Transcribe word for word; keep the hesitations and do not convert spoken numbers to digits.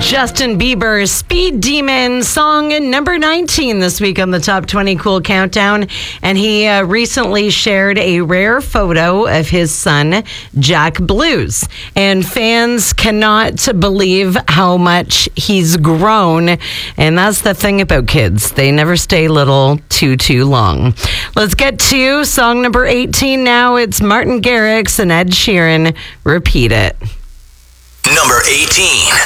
Justin Bieber, Speed Demon, song number nineteen this week on the Top twenty Cool Countdown. And he uh, recently shared a rare photo of his son, Jack Blues. And fans cannot believe how much he's grown. And that's the thing about kids. They never stay little too, too long. Let's get to song number eighteen now. It's Martin Garrix and Ed Sheeran, Repeat It. Number eighteen.